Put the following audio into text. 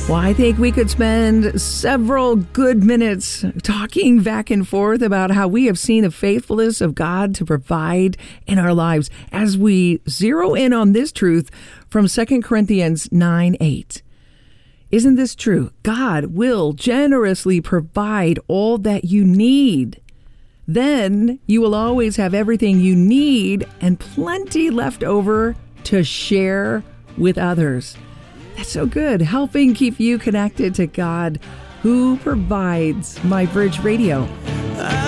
Well, I think we could spend several good minutes talking back and forth about how we have seen the faithfulness of God to provide in our lives as we zero in on this truth from 2 Corinthians 9:8. Isn't this true? God will generously provide all that you need. Then you will always have everything you need and plenty left over to share with others. That's so good, helping keep you connected to God, who provides My Bridge Radio.